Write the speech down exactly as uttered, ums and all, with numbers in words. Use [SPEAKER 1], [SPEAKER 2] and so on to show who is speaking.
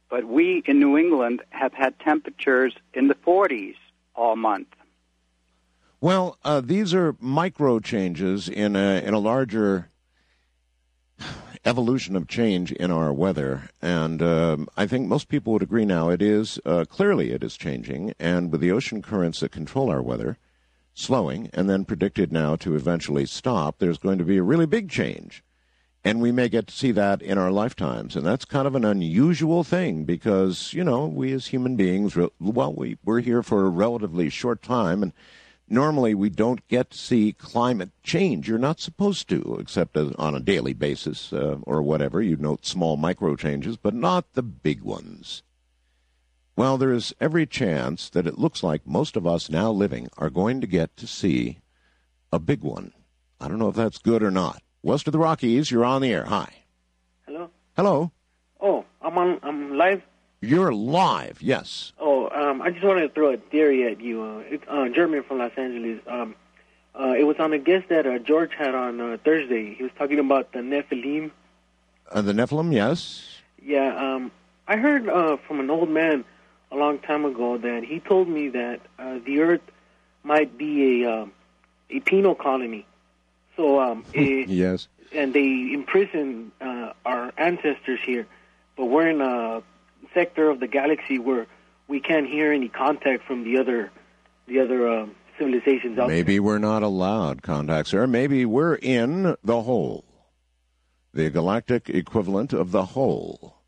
[SPEAKER 1] but we in New England have had temperatures in the forties all month.
[SPEAKER 2] Well, uh, these are micro changes in a, in a larger evolution of change in our weather, and um, I think most people would agree now it is, uh, clearly it is changing, and with the ocean currents that control our weather slowing and then predicted now to eventually stop, there's going to be a really big change, and we may get to see that in our lifetimes, and that's kind of an unusual thing because, you know, we as human beings, well, we, we're here for a relatively short time, and normally we don't get to see climate change. You're not supposed to, except on a daily basis uh, or whatever. You note small micro changes, but not the big ones. Well, there is every chance that it looks like most of us now living are going to get to see a big one. I don't know if that's good or not. West of the Rockies, you're on the air. Hi.
[SPEAKER 3] Hello?
[SPEAKER 2] Hello.
[SPEAKER 3] Oh, I'm on. I'm live?
[SPEAKER 2] You're live, yes.
[SPEAKER 3] Oh, um, I just wanted to throw a theory at you. Uh, it's uh, Jeremy from Los Angeles. Um, uh, it was on a guest that uh, George had on uh, Thursday. He was talking about the Nephilim.
[SPEAKER 2] Uh, the Nephilim, yes.
[SPEAKER 3] Yeah, um, I heard uh, from an old man a long time ago that he told me that uh, the Earth might be a um, a penal colony. So, um, it,
[SPEAKER 2] yes,
[SPEAKER 3] and they imprison uh, our ancestors here, but we're in a sector of the galaxy where we can't hear any contact from the other the other um, civilizations out
[SPEAKER 2] Maybe
[SPEAKER 3] there.
[SPEAKER 2] we're not allowed contact, sir. Maybe we're in the hole, the galactic equivalent of the hole.